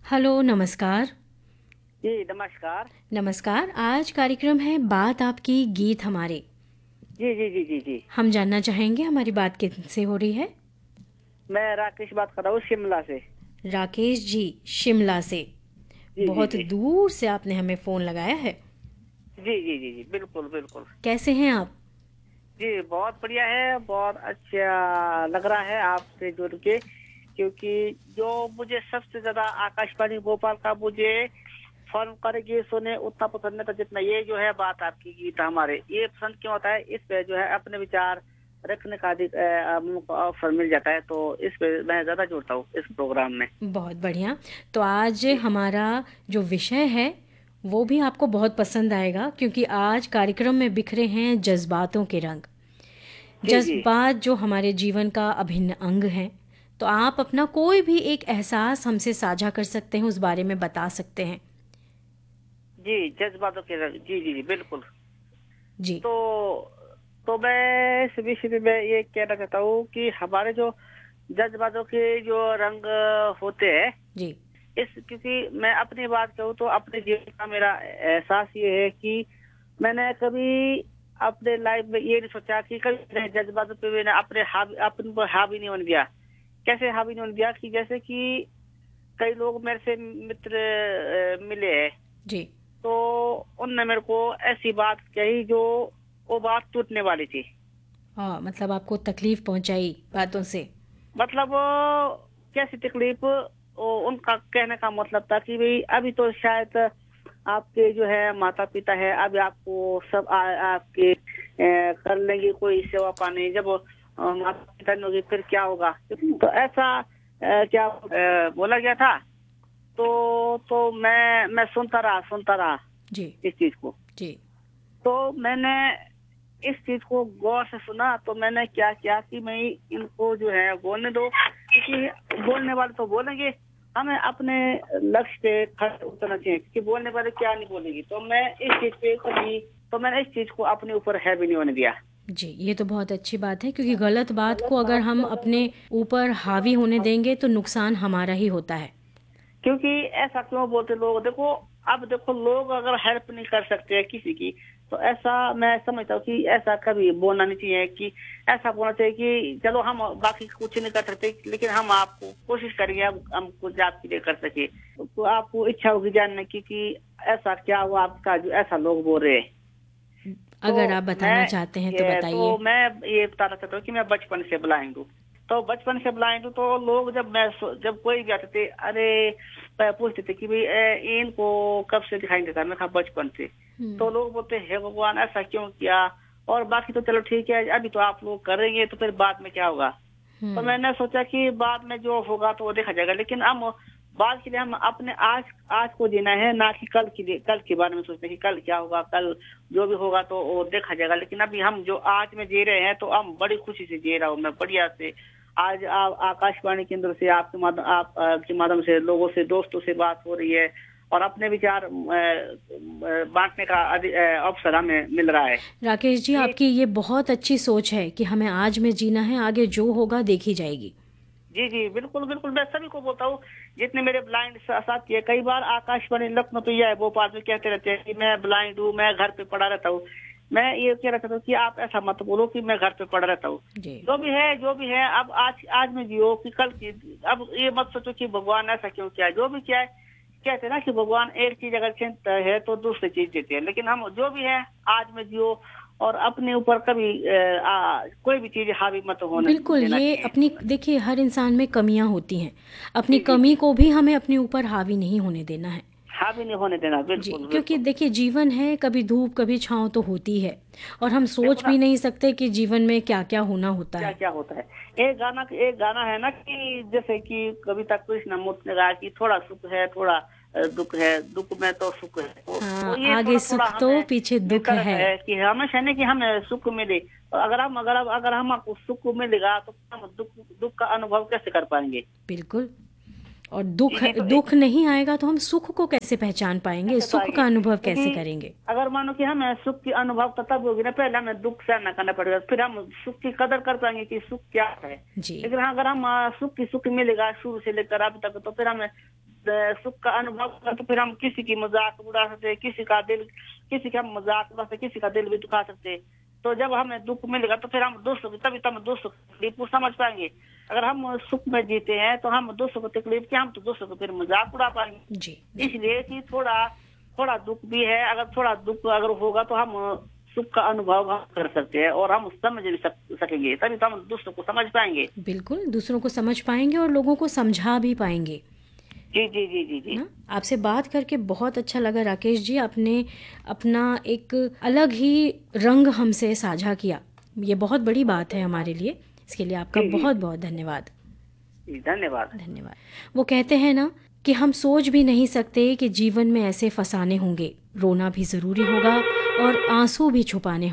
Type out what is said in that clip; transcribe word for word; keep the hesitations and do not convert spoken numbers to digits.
Hello, नमस्कार। जी, नमस्कार। नमस्कार, आज कार्यक्रम है बात आपकी गीत हमारे। जी, जी, जी, जी, जी। हम जानना चाहेंगे हमारी बात किनसे हो रही है? मैं राकेश बात कर रहा हूँ शिमला से। राकेश जी, शिमला से। जी, जी, बहुत जी। दूर से आपने हमें फ़ोन लगाया है। जी, जी, जी, जी, बिल्कुल, बिल्कुल। कैसे हैं आप? जी, बहुत बढ़िया है, बहुत अच्छा लग रहा है आपसे जुड़ के, क्योंकि जो मुझे सबसे ज़्यादा आकाशवाणी भोपाल का मुझे फ़ोन करके सुने उतना पसंद नहीं था जितना ये जो है बात आपकी गीत हमारे। ये पसंद क्यों होता है, इस पे जो है अपने विचार रखने का अधिक अ, मौका अवसर मिल जाता है, तो इस पे मैं ज़्यादा जुड़ता हूँ इस प्रोग्राम में। बहुत बढ़िया। तो आज जी, हमारा जो विषय है, वो भी आपको बहुत पसंद आएगा क्योंकि आज कार्यक्रम में बिखरे हैं जज़्बातों के रंग। जी, जी। जज़्बात जो हमारे जीवन का अभिन्न अंग हैं, तो आप अपना कोई भी एक एहसास हमसे साझा कर सकते हैं, उस बारे में बता सकते हैं। जी, जज़्बातों के रंग। जी, जी, जी, बिल्कुल। जी, तो तो मैं इस विषय में ये कहना चाहता हूँ कि हमारे जो जज़्बातों के जो रंग होते हैं, जी। इस क्योंकि मैं अपनी बात कहूँ तो अपने जीवन का मेरा एहसास ये है कि मैंने कभी अपने लाइफ में ये नहीं सोचा कि कभी मेरे जज़्बातों पे मैंने अपने हावी अपने पर हावी नहीं होने दिया। कैसे हावी नहीं होने दिया कि जैसे कि कई लोग मेरे से मित्र अ, मिले हैं, जी। तो उनने मेरे को ऐसी बात कही जो वो बात टूटने वाली थी। हाँ, मतलब आपको तकलीफ़ पहुँचाई बातों से। मतलब अ, कैसी तकलीफ वो उनका कहने का मतलब था कि भाई अभी तो शायद आपके जो है माता पिता है, अभी आपको सब आ, आपके अ, कर लेंगे कोई सेवा पानी, जब अ, माता पिता नहीं होगी फिर क्या होगा। तो ऐसा अ, क्या अ, बोला गया था। तो तो मैं मैं सुनता रहा सुनता रहा जी, इस चीज को। जी। तो मैंने इस चीज को गौर से सुना, तो मैंने क्या किया कि मैं इनको जो है बोलने दो, क्योंकि बोलने वाले तो बोलेंगे, हमें अपने लक्ष्य पे खड़े उतरना चाहिए, क्योंकि बोलने वाले क्या नहीं बोलेगी। तो मैं इस चीज पे कभी तो मैंने इस चीज को अपने ऊपर हैवी नहीं होने दिया। जी, ये तो बहुत अच्छी बात है क्योंकि गलत बात को अगर हम अपने ऊपर हावी होने देंगे, तो नुकसान हमारा ही होता है। क्योंकि ऐसा क्यों बोलते लोग, देखो अब देखो लोग अगर हेल्प नहीं कर सकते हैं किसी की, तो ऐसा मैं समझता हूँ कि ऐसा कभी बोलना नहीं चाहिए। कि ऐसा बोलना चाहिए कि चलो हम बाकी कुछ नहीं कर सकते, लेकिन हम आपको कोशिश करेंगे हम हम कुछ आपके लिए कर सके। तो आपको इच्छा होगी जानने की कि ऐसा क्या हुआ आपका जो ऐसा लोग बोल रहे हैं। तो अगर आप मैं बताना चाहते हैं तो ये तो बताइए। मैं ये बताना चाहता हूँ कि मैं बचपन से ब्लाइंड हूँ। तो बचपन से ब्लाइंड हूँ, तो लोग जब मैं सो- जब कोई भी आते थे, अरे प- पूछते थे कि भाई ए, इनको कब से दिखाई देता है। मैं कहा बचपन से। हुँ, तो लोग बोलते हे भगवान ऐसा क्यों किया। और बाकी तो चलो ठीक है, अभी तो आप लोग करेंगे तो फिर बाद में क्या होगा। तो हुँ। मैंने सोचा कि बाद में जो होगा तो वो देखा जाएगा, लेकिन हम बाद के लिए हम अपने आज आज को जीना है, ना कि कल के लिए कल के बारे में सोचते हैं कि कल क्या होगा, कल जो भी होगा तो वो देखा जाएगा। लेकिन अभी हम जो आज में जी रहे हैं, तो हम बड़ी खुशी से जी रहा हूँ मैं बढ़िया से। आज आप आकाशवाणी केंद्र से आपके माध्यम आप अ, के माध्यम से लोगों से दोस्तों से बात हो रही है, और अपने विचार अ, अ, बांटने का अधि- अ, अवसर हमें मिल रहा है। राकेश जी, ये आपकी ये बहुत अच्छी सोच है कि हमें आज में जीना है, आगे जो होगा देखी जाएगी। जी, जी, बिल्कुल, बिल्कुल, मैं सभी को बोलता हूँ, जितने मेरे ब्लाइंड सा साथी है, कई बार आकाशवाणी लखनऊ पे या भोपाल में कहते रहते हैं कि मैं ब्लाइंड हूँ, मैं घर पे पड़ा रहता हूँ। मैं ये कह रहा था कि आप ऐसा मत बोलो कि मैं घर पे पड़ा रहता हूँ। जी। जो भी है, जो भी है, अब आज आज में जियो कि कल की। अब ये मत सोचो कि भगवान ऐसा क्यों किया है, जो भी किया है। कहते हैं ना कि भगवान एक चीज अगर छीनता है तो दूसरी चीज देते हैं, लेकिन हम जो भी है आज में जियो, और अपने ऊपर कभी अ, आ, कोई भी चीज हावी मत होने बिल्कुल, देना ये चाहिए। अपनी देखिए हर इंसान में कमियाँ होती हैं। अपनी जी, जी, कमी जी। को भी हमें अपने ऊपर हावी नहीं होने देना है। हावी नहीं होने देना, जी, बिल्कुल, क्योंकि बिल्कुल। देखिए जीवन है, कभी धूप, कभी छाँव तो होती है और हम देखो सोच ना भी नहीं सकते कि जीवन में क्या-क्या होना होता है। क्या-क्या होता है। एक गाना एक गाना है ना कि जैसे कि कविता कृष्णमूर्ति ने गाया कि थोड़ा सुख है, थोड़ा अ, दुःख है, दुःख में तो सुख है। तो तो हाँ, ये आगे थोड़ा-थोड़ा सुख तो हमें पीछे दुःख मिलता रहता है। है कि हमेशा नहीं कि हमें सुख मिले। और अगर हम अगर अगर हमको सुख मिलेगा तो हम दुःख दुःख का अनुभव कैसे कर पाएँगे? बिल्कुल। और जी, दुःख जी, तो ए दुःख नहीं आएगा तो हम सुख को कैसे पहचान पाएँगे? कैसे सुख पाएँगे? का अनुभव क्योंकि कैसे करेंगे? अगर मानो कि हमें सुख की अनुभव तो तब होगी ना, पहले हमें दुःख सहना करना पड़ेगा, फिर हम सुख की कदर कर पाएँगे कि सुख क्या है। जी। लेकिन हाँ, अगर हम अ, सुख की सुख मिलेगा शुरू से लेकर अब तक, तो फिर हमें अ, सुख का अनुभव होगा तो फिर हम किसी की मजाक उड़ा सकते, किसी का दिल किसी का हम मजाक उड़ा सकते, किसी का दिल भी दुखा सकते। तो जब हमें दुख मिलेगा तो फिर हम दूसरों की तभी तो हम दूसरों की तकलीफ को समझ पाएंगे। अगर हम सुख में जीते हैं तो हम दूसरों को तकलीफ की, हम तो दूसरों को फिर मजाक उड़ा पाएंगे। जी, जी। इसलिए कि थोड़ा थोड़ा दुख भी है, अगर थोड़ा दुख अगर होगा तो हम सुख का अनुभव हम कर सकते हैं और हम समझ भी सक, सकेंगे, तभी तो हम दूसरों को समझ पाएंगे। बिल्कुल, दूसरों को समझ पाएँगे और लोगों को समझा भी पाएँगे। जी जी जी जी जी। ना, आपसे बात करके बहुत अच्छा लगा राकेश जी। आपने अपना एक अलग ही रंग हमसे साझा किया। ये बहुत बड़ी बात है हमारे लिए। इसके लिए आपका जी जी बहुत बहुत धन्यवाद। जी, धन्यवाद। धन्यवाद। वो कहते हैं ना कि हम सोच भी नहीं सकते कि जीवन में ऐसे फसाने होंगे, रोना भी ज़रूरी होगा और आंसू भी छुपाने